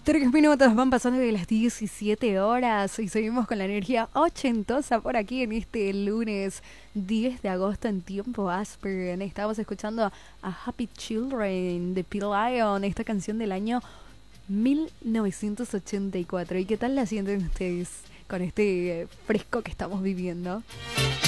3 minutos van pasando de las 17 horas y seguimos con la energía ochentosa por aquí en este lunes 10 de agosto en tiempo Aspen. Estamos escuchando a Happy Children de Peel Lion, esta canción del año 1984. ¿Y qué tal la sienten ustedes con este fresco que estamos viviendo?